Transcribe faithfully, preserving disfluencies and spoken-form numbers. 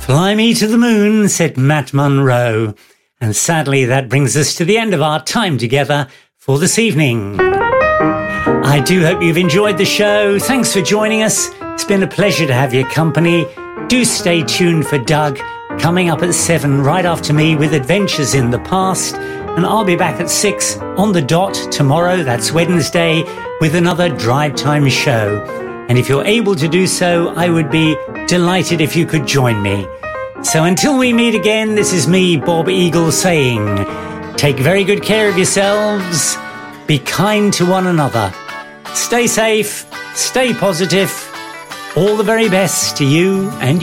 Fly me to the moon, said Matt Monro. And sadly, that brings us to the end of our time together for this evening. I do hope you've enjoyed the show. Thanks for joining us. It's been a pleasure to have your company. Do stay tuned for Doug, coming up at seven right after me with Adventures in the Past. And I'll be back at six on the dot tomorrow, that's Wednesday, with another Drive Time show. And if you're able to do so, I would be delighted if you could join me. So until we meet again, this is me, Bob Eagle, saying, take very good care of yourselves, be kind to one another, stay safe, stay positive, all the very best to you and you.